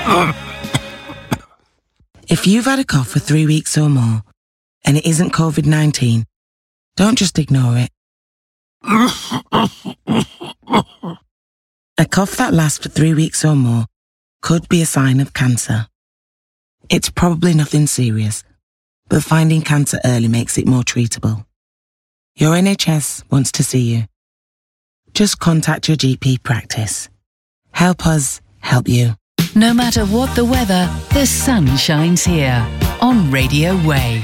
If you've had a cough for 3 weeks or more, and it isn't COVID-19, don't just ignore it. A cough that lasts for 3 weeks or more could be a sign of cancer. It's probably nothing serious, but finding cancer early makes it more treatable. Your NHS wants to see you. Just contact your GP practice. Help us help you. No matter what the weather, the sun shines here on Radio Way.